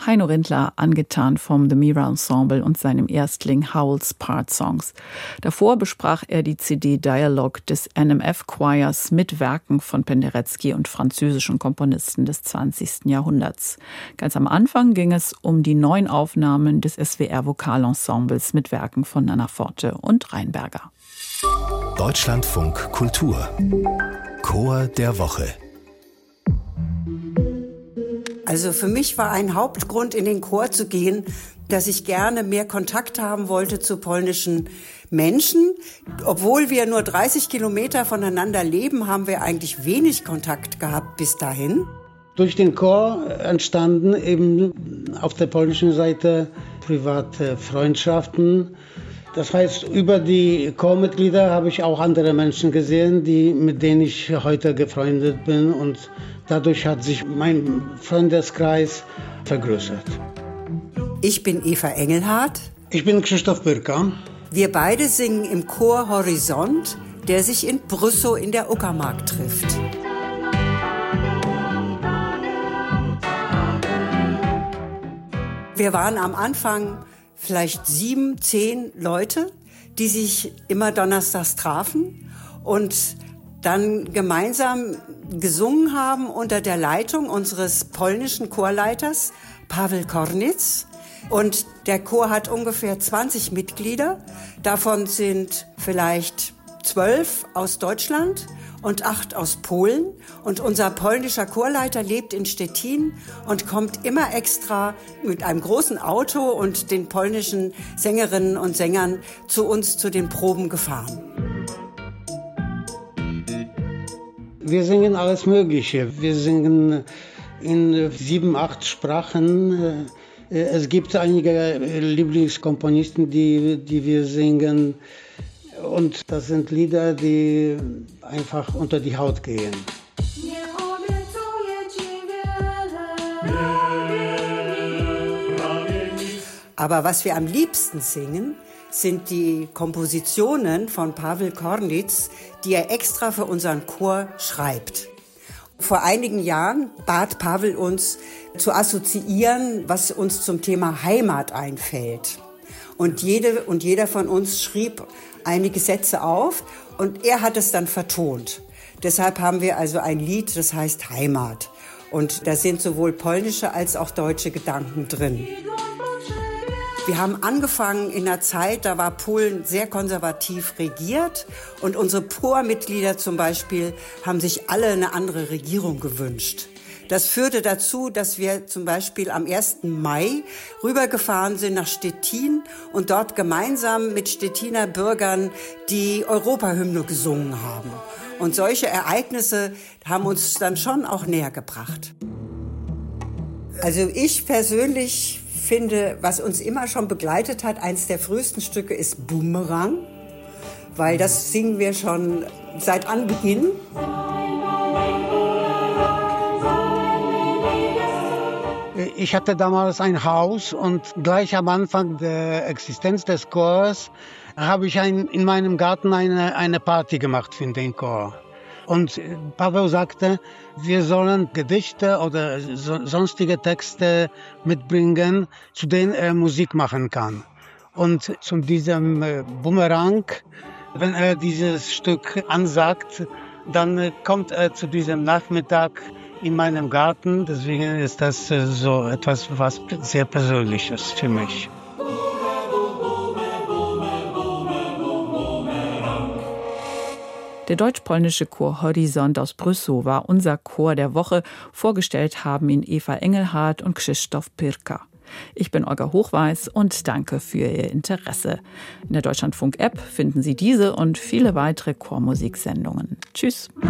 Heino Rindler, angetan vom The Mira Ensemble und seinem Erstling Howells Part Songs. Davor besprach er die CD Dialogue des NMF Choirs mit Werken von Penderecki und französischen Komponisten des 20. Jahrhunderts. Ganz am Anfang ging es um die neuen Aufnahmen des SWR Vokalensembles mit Werken von Nana Forte und Rheinberger. Deutschlandfunk Kultur Chor der Woche. Also für mich war ein Hauptgrund, in den Chor zu gehen, dass ich gerne mehr Kontakt haben wollte zu polnischen Menschen. Obwohl wir nur 30 Kilometer voneinander leben, haben wir eigentlich wenig Kontakt gehabt bis dahin. Durch den Chor entstanden eben auf der polnischen Seite private Freundschaften. Das heißt, über die Chormitglieder habe ich auch andere Menschen gesehen, mit denen ich heute befreundet bin. Und dadurch hat sich mein Freundeskreis vergrößert. Ich bin Eva Engelhardt. Ich bin Krzysztof Pyrka. Wir beide singen im Chor Horizont, der sich in Brüssow in der Uckermark trifft. Wir waren am Anfang vielleicht 7, 10 Leute, die sich immer donnerstags trafen und dann gemeinsam gesungen haben unter der Leitung unseres polnischen Chorleiters, Paweł Kornitz. Und der Chor hat ungefähr 20 Mitglieder. Davon sind vielleicht 12 aus Deutschland und 8 aus Polen. Und unser polnischer Chorleiter lebt in Stettin und kommt immer extra mit einem großen Auto und den polnischen Sängerinnen und Sängern zu uns zu den Proben gefahren. Wir singen alles Mögliche. Wir singen in 7, 8 Sprachen. Es gibt einige Lieblingskomponisten, die wir singen. Und das sind Lieder, die einfach unter die Haut gehen. Aber was wir am liebsten singen, sind die Kompositionen von Paweł Kornitz, die er extra für unseren Chor schreibt. Vor einigen Jahren bat Paweł uns zu assoziieren, was uns zum Thema Heimat einfällt. Und jede und jeder von uns schrieb einige Sätze auf und er hat es dann vertont. Deshalb haben wir also ein Lied, das heißt Heimat. Und da sind sowohl polnische als auch deutsche Gedanken drin. Wir haben angefangen in einer Zeit, da war Polen sehr konservativ regiert und unsere Chormitglieder zum Beispiel haben sich alle eine andere Regierung gewünscht. Das führte dazu, dass wir zum Beispiel am 1. Mai rübergefahren sind nach Stettin und dort gemeinsam mit Stettiner Bürgern die Europahymne gesungen haben. Und solche Ereignisse haben uns dann schon auch näher gebracht. Also ich persönlich finde, was uns immer schon begleitet hat, eins der frühesten Stücke ist Bumerang, weil das singen wir schon seit Anbeginn. Ich hatte damals ein Haus und gleich am Anfang der Existenz des Chors habe ich in meinem Garten eine Party gemacht für den Chor. Und Paweł sagte, wir sollen Gedichte oder sonstige Texte mitbringen, zu denen er Musik machen kann. Und zu diesem Bumerang, wenn er dieses Stück ansagt, dann kommt er zu diesem Nachmittag in meinem Garten. Deswegen ist das so etwas, was sehr Persönliches für mich. Der deutsch-polnische Chor Horizont aus Brüssow war unser Chor der Woche. Vorgestellt haben ihn Eva Engelhardt und Krzysztof Pyrka. Ich bin Olga Hochweiß und danke für Ihr Interesse. In der Deutschlandfunk-App finden Sie diese und viele weitere Chormusiksendungen. Tschüss.